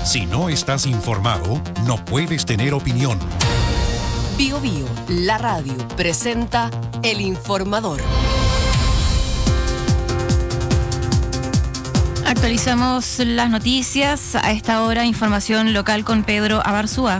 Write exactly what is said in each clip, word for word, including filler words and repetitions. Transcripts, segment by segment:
Si no estás informado, no puedes tener opinión. Bio Bio, la radio, presenta El Informador. Actualizamos las noticias. A esta hora, información local con Pedro Abarzúa.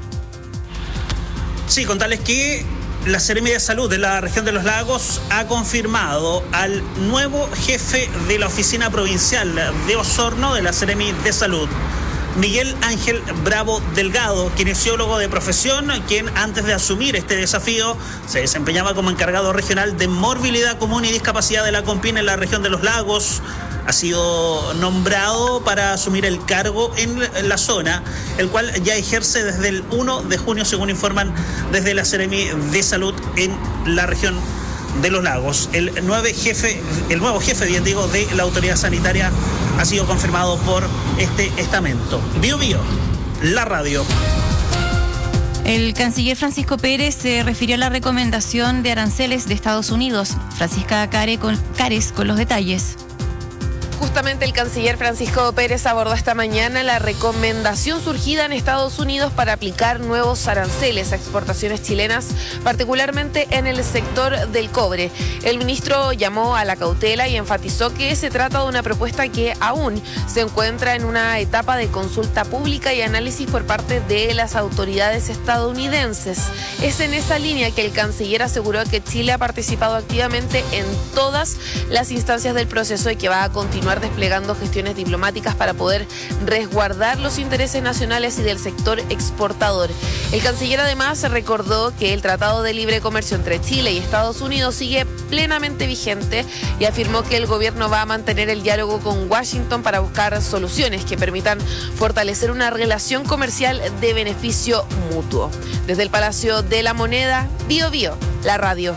Sí, contarles que la Seremi de Salud de la región de los Lagos ha confirmado al nuevo jefe de la oficina provincial de Osorno de la Seremi de Salud, Miguel Ángel Bravo Delgado, kinesiólogo de profesión, quien antes de asumir este desafío se desempeñaba como encargado regional de morbilidad común y discapacidad de la CONPIN en la región de los Lagos. Ha sido nombrado para asumir el cargo en la zona, el cual ya ejerce desde el primero de junio, según informan desde la Seremi de Salud en la región de los Lagos. El nuevo jefe, el nuevo jefe, bien digo, de la autoridad sanitaria ha sido confirmado por este estamento. Bio Bio, la radio. El canciller Francisco Pérez se refirió a la recomendación de aranceles de Estados Unidos. Francisca Care con, Cares con los detalles. Justamente el canciller Francisco Pérez abordó esta mañana la recomendación surgida en Estados Unidos para aplicar nuevos aranceles a exportaciones chilenas, particularmente en el sector del cobre. El ministro llamó a la cautela y enfatizó que se trata de una propuesta que aún se encuentra en una etapa de consulta pública y análisis por parte de las autoridades estadounidenses. Es en esa línea que el canciller aseguró que Chile ha participado activamente en todas las instancias del proceso y que va a continuar desplegando gestiones diplomáticas para poder resguardar los intereses nacionales y del sector exportador. El canciller además recordó que el Tratado de Libre Comercio entre Chile y Estados Unidos sigue plenamente vigente y afirmó que el gobierno va a mantener el diálogo con Washington para buscar soluciones que permitan fortalecer una relación comercial de beneficio mutuo. Desde el Palacio de la Moneda, Bio Bio, la radio.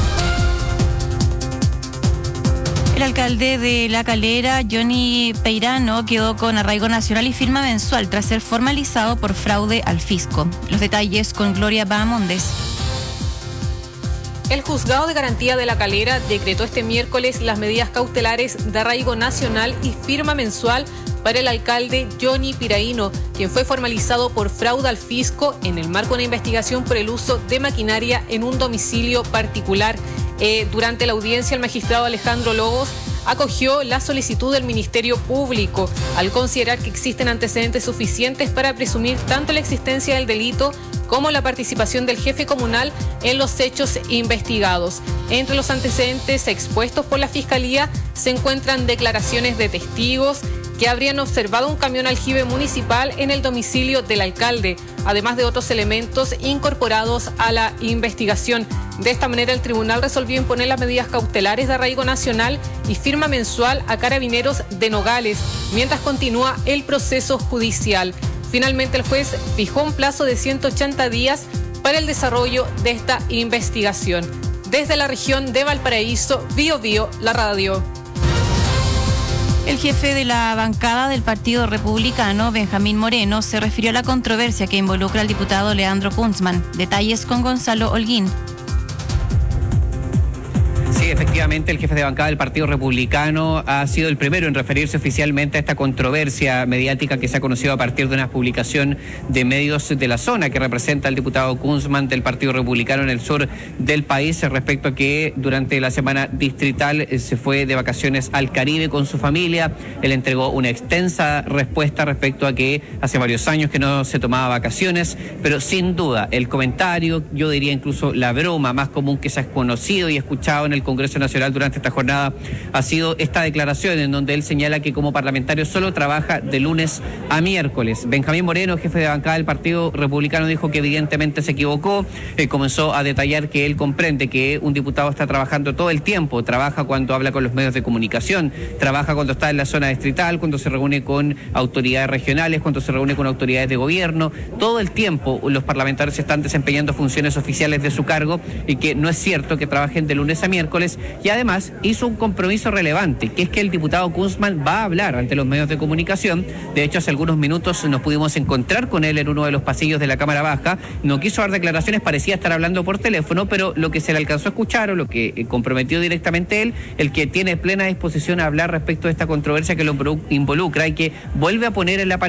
El alcalde de La Calera, Johnny Peirano, quedó con arraigo nacional y firma mensual tras ser formalizado por fraude al fisco. Los detalles con Gloria Bahamondes. El Juzgado de Garantía de La Calera decretó este miércoles las medidas cautelares de arraigo nacional y firma mensual para el alcalde Johnny Peirano, quien fue formalizado por fraude al fisco en el marco de una investigación por el uso de maquinaria en un domicilio particular. Eh, durante la audiencia, el magistrado Alejandro Lobos acogió la solicitud del Ministerio Público al considerar que existen antecedentes suficientes para presumir tanto la existencia del delito como la participación del jefe comunal en los hechos investigados. Entre los antecedentes expuestos por la Fiscalía se encuentran declaraciones de testigos que habrían observado un camión aljibe municipal en el domicilio del alcalde, además de otros elementos incorporados a la investigación. De esta manera, el tribunal resolvió imponer las medidas cautelares de arraigo nacional y firma mensual a Carabineros de Nogales, mientras continúa el proceso judicial. Finalmente, el juez fijó un plazo de ciento ochenta días para el desarrollo de esta investigación. Desde la región de Valparaíso, Bio Bio, la radio. El jefe de la bancada del Partido Republicano, Benjamín Moreno, se refirió a la controversia que involucra al diputado Leandro Kunzman. Detalles con Gonzalo Holguín. Sí, efectivamente, el jefe de bancada del Partido Republicano ha sido el primero en referirse oficialmente a esta controversia mediática que se ha conocido a partir de una publicación de medios de la zona que representa al diputado Kunzman del Partido Republicano en el sur del país respecto a que durante la semana distrital se fue de vacaciones al Caribe con su familia. Él entregó una extensa respuesta respecto a que hace varios años que no se tomaba vacaciones, pero sin duda el comentario, yo diría incluso la broma más común que se ha conocido y escuchado en el Congreso Nacional durante esta jornada ha sido esta declaración en donde él señala que como parlamentario solo trabaja de lunes a miércoles. Benjamín Moreno, jefe de bancada del Partido Republicano, dijo que evidentemente se equivocó. Eh, comenzó a detallar que él comprende que un diputado está trabajando todo el tiempo, trabaja cuando habla con los medios de comunicación, trabaja cuando está en la zona distrital, cuando se reúne con autoridades regionales, cuando se reúne con autoridades de gobierno. Todo el tiempo los parlamentarios están desempeñando funciones oficiales de su cargo y que no es cierto que trabajen de lunes a miércoles. Y además hizo un compromiso relevante, que es que el diputado Kunzman va a hablar ante los medios de comunicación. De hecho, hace algunos minutos nos pudimos encontrar con él en uno de los pasillos de la Cámara Baja. No quiso dar declaraciones, parecía estar hablando por teléfono, pero lo que se le alcanzó a escuchar o lo que comprometió directamente él, el que tiene plena disposición a hablar respecto de esta controversia que lo involucra y que vuelve a poner en la palestra